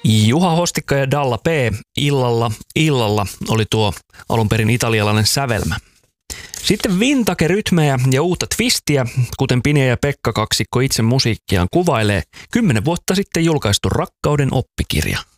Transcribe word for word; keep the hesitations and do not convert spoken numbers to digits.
Juha Hostikka ja Dalla P. Illalla, illalla oli tuo alun perin italialainen sävelmä. Sitten vintage-rytmejä ja uutta twistiä, kuten Pine ja Pekka kaksikko itse musiikkiaan kuvailee kymmenen vuotta sitten julkaistu Rakkauden oppikirja.